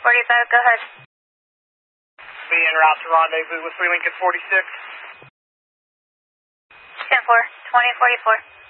45, go ahead. Be en route to rendezvous with Free Lincoln 46. 10-4, 2044.